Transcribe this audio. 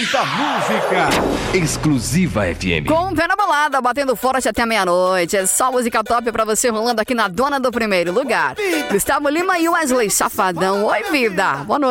Muita música. Exclusiva FM. Com o pé na balada, batendo forte até meia-noite. É só música top pra você rolando aqui na dona do primeiro lugar. Gustavo Lima e Wesley Safadão. Oi, vida. Boa noite.